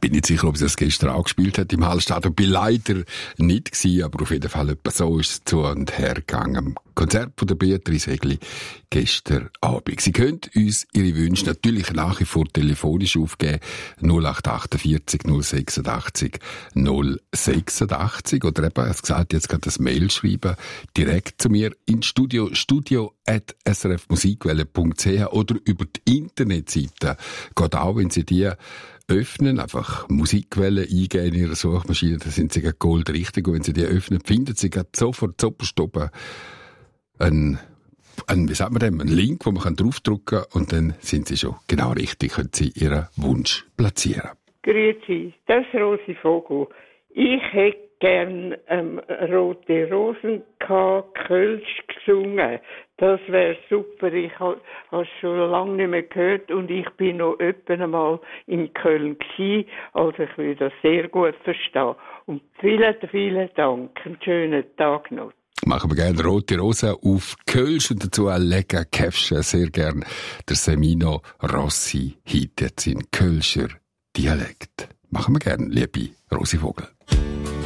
Bin nicht sicher, ob sie das gestern auch gespielt hat im Hallstadion. Bin leider nicht gewesen, aber auf jeden Fall etwa so ist es zu und her gegangen. Am Konzert von der Beatrice Egli gestern Abend. Sie können uns Ihre Wünsche natürlich nach wie vor telefonisch aufgeben. 0848 086 086. Oder eben, es gesagt, jetzt gerade das Mail schreiben. Direkt zu mir ins studio@srfmusikwelle.ch oder über die Internetseite. Geht auch, wenn Sie die öffnen, einfach Musikwelle eingeben in Ihrer Suchmaschine, da sind Sie gerade goldrichtig. Und wenn Sie die öffnen, finden Sie gerade sofort zuoberst oben einen Link, wo man draufdrücken kann und dann sind Sie schon genau richtig, können Sie Ihren Wunsch platzieren. Grüezi, das ist Rosi Vogel. Ich hätte gern Rote Rosen Kölsch gesungen. Das wäre super. Ich habe es schon lange nicht mehr gehört und ich bin noch öppe einmal in Köln gewesen. Also ich will das sehr gut verstehen. Und vielen, vielen Dank. Einen schönen Tag noch. Machen wir gerne Rote Rosen auf Kölsch und dazu ein lecker Käffchen. Sehr gern der Semino Rossi heute jetzt in Kölscher Dialekt. Machen wir gerne, liebe Rosi Vogel.